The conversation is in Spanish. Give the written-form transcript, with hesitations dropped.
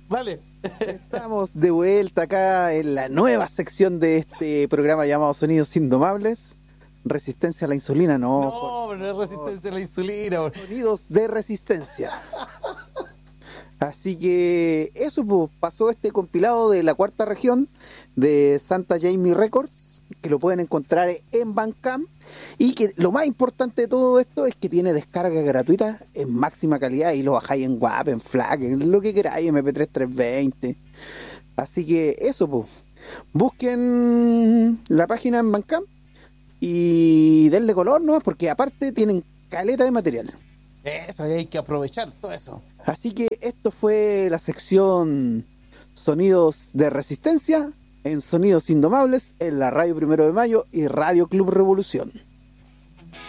Vale. Estamos de vuelta acá en la nueva sección de este programa llamado Sonidos Indomables. Resistencia a la insulina, No, pero no es resistencia a la insulina. Sonidos de resistencia. Así que eso, pues, pasó este compilado de la cuarta región de Santa Jamie Records, que lo pueden encontrar en Bandcamp, y que lo más importante de todo esto es que tiene descarga gratuita en máxima calidad y lo bajáis en WAP, en FLAC, en lo que queráis, MP3 320. Así que eso, pues, busquen la página en Bandcamp y denle color, ¿no? Porque aparte tienen caleta de material. Eso, hay que aprovechar todo eso. Así que esto fue la sección Sonidos de Resistencia en Sonidos Indomables en la Radio 1 de Mayo y Radio Club Revolución.